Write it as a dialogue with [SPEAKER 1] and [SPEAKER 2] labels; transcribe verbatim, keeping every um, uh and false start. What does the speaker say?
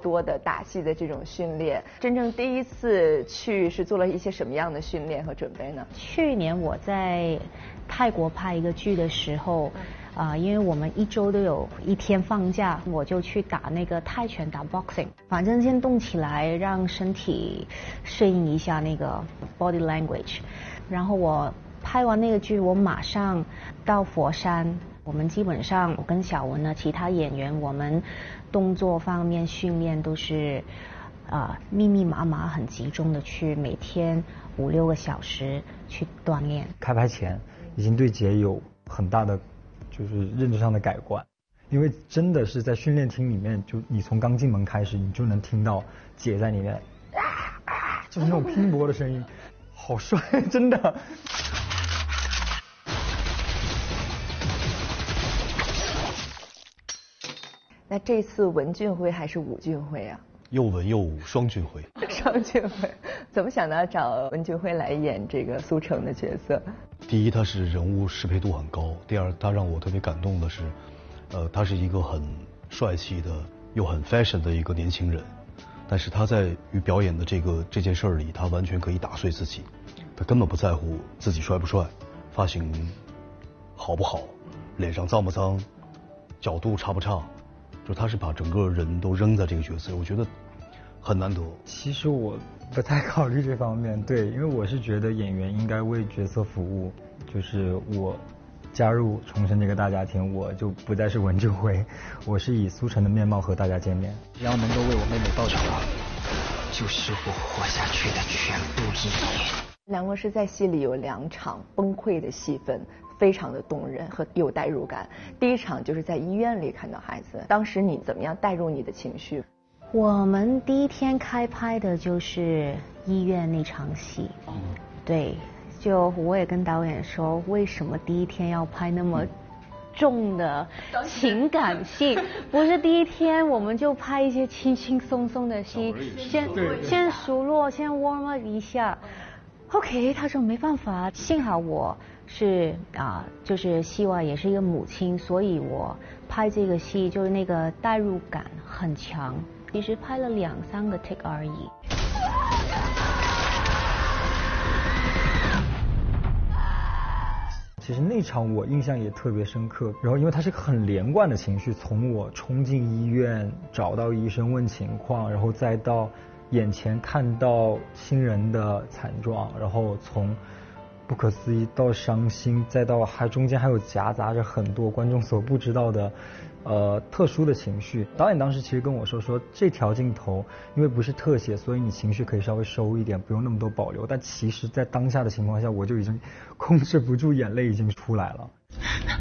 [SPEAKER 1] 多的打戏的这种训练。真正第一次去是做了一些什么样的训练和准备呢？
[SPEAKER 2] 去年我在泰国拍一个剧的时候，啊、呃，因为我们一周都有一天放假，我就去打那个泰拳，打 boxing， 反正先动起来，让身体适应一下那个 body language。然后我拍完那个剧，我马上到佛山。我们基本上，我跟小文呢，其他演员，我们动作方面训练都是啊、呃、密密麻麻、很集中的去，每天五六个小时去锻炼。
[SPEAKER 3] 开拍前已经对姐有很大的就是认知上的改观，因为真的是在训练厅里面，就你从刚进门开始，你就能听到姐在里面啊啊，就是那种拼搏的声音，好帅，真的。
[SPEAKER 1] 那这次文俊辉还是武俊辉啊？
[SPEAKER 4] 又文又武，双俊辉。
[SPEAKER 1] 双俊辉，怎么想到找文俊辉来演这个苏成的角色？
[SPEAKER 4] 第一，他是人物适配度很高；第二，他让我特别感动的是，呃，他是一个很帅气的又很 fashion 的一个年轻人，但是他在与表演的这个这件事儿里，他完全可以打碎自己，他根本不在乎自己帅不帅，发型好不好，脸上脏不脏，角度差不差。就他是把整个人都扔在这个角色，我觉得很难得。
[SPEAKER 3] 其实我不太考虑这方面，对，因为我是觉得演员应该为角色服务。就是我加入重生这个大家庭，我就不再是文俊辉，我是以苏成的面貌和大家见面。
[SPEAKER 5] 只要能够为我妹妹报仇，就是我活下去的全部意义。
[SPEAKER 1] 梁国师在戏里有两场崩溃的戏份，非常的动人和有代入感。第一场就是在医院里看到孩子，当时你怎么样带入你的情绪？
[SPEAKER 2] 我们第一天开拍的就是医院那场戏，嗯，对，就我也跟导演说，为什么第一天要拍那么重的情感戏？不是第一天我们就拍一些轻轻松松的戏，先先熟络，先 warm up 一下。OK， 他说没办法，幸好我是啊、呃，就是希望也是一个母亲，所以我拍这个戏就是那个代入感很强。其实拍了两三个 take 而已。
[SPEAKER 3] 其实那场我印象也特别深刻，然后因为它是个很连贯的情绪，从我冲进医院找到医生问情况，然后再到眼前看到亲人的惨状，然后从不可思议到伤心，再到还中间还有夹杂着很多观众所不知道的呃特殊的情绪。导演当时其实跟我说说这条镜头因为不是特写，所以你情绪可以稍微收一点，不用那么多保留。但其实在当下的情况下，我就已经控制不住眼泪已经出来了。